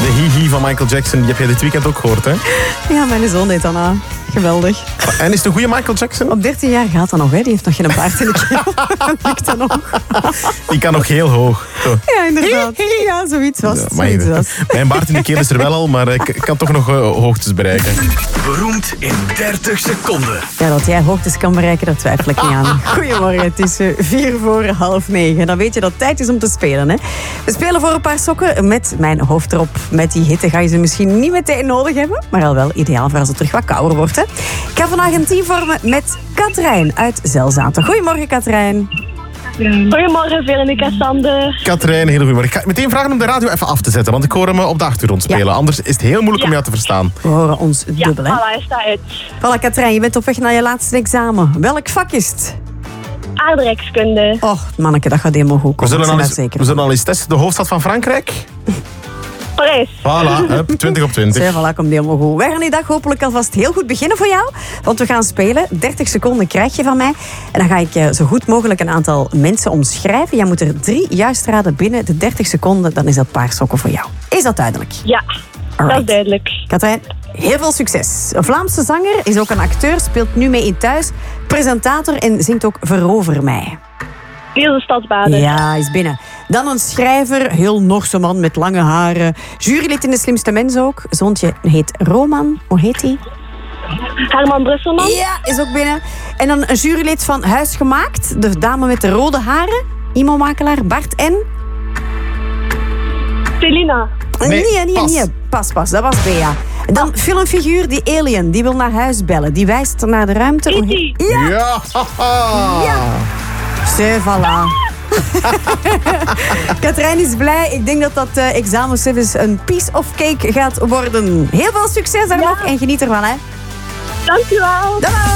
De hihi van Michael Jackson, die heb jij dit weekend ook gehoord, hè? Ja, mijn zoon deed dan aan. Geweldig. En is het een goede Michael Jackson? Op 13 jaar gaat dat nog, hè? Die heeft nog geen baard in de keel. Lukt dat nog? Die kan nog heel hoog. Zo. Ja, inderdaad. Ja, zoiets was het. Zoiets was. Mijn baard in de keel is er wel al, maar ik kan toch nog hoogtes bereiken. Beroemd in 30 seconden. Ja, dat jij hoogtes kan bereiken, daar twijfel ik niet aan. Goedemorgen, het is 9:04. Dan weet je dat het tijd is om te spelen, hè? We spelen voor een paar sokken met mijn hoofd erop. Met die hitte ga je ze misschien niet meteen nodig hebben, maar al wel ideaal voor als het terug wat kouder wordt, hè? Ik ga vandaag een team vormen met Katrijn uit Zelzaten. Goedemorgen, Katrijn. Goedemorgen, Veronica Sander. Katrijn, heel goedemorgen. Ik ga meteen vragen om de radio even af te zetten, want ik hoor hem op de achtergrond spelen. Ja. Anders is het heel moeilijk om jou te verstaan. We horen ons dubbel, hè? Voilà, hij staat uit. Voilà, Katrijn, je bent op weg naar je laatste examen. Welk vak is het? Aardrijkskunde. Och, manneke, dat gaat helemaal goed We komen. zullen al eens testen. De hoofdstad van Frankrijk? Parijs. Voilà, hup, 20 op 20. Voilà, komt helemaal goed. Wij gaan die dag hopelijk alvast heel goed beginnen voor jou. Want we gaan spelen. 30 seconden krijg je van mij. En dan ga ik zo goed mogelijk een aantal mensen omschrijven. Jij moet er 3 juist raden binnen de 30 seconden. Dan is dat paar sokken voor jou. Is dat duidelijk? Ja, dat is duidelijk. Katrijn, heel veel succes. Een Vlaamse zanger, is ook een acteur, speelt nu mee in Thuis. Presentator en zingt ook Verover mij. Niels Stadsbaden. Ja, is binnen. Dan een schrijver, heel Norse man met lange haren. Jurylid in De Slimste Mens ook. Zoontje heet Roman. Hoe heet hij? Herman Brusselman. Ja, is ook binnen. En dan een jurylid van Huisgemaakt. De dame met de rode haren. Imo-makelaar Bart en... Selina. Nee, pas. Dat was Bea. En dan filmfiguur, die alien. Die wil naar huis bellen. Die wijst naar de ruimte. E.T. Ja. Ja. Zo, voilà. Katrijn is blij. Ik denk dat dat examenservice een piece of cake gaat worden. Heel veel succes daar nog en geniet ervan, hè. Dankjewel. Dag.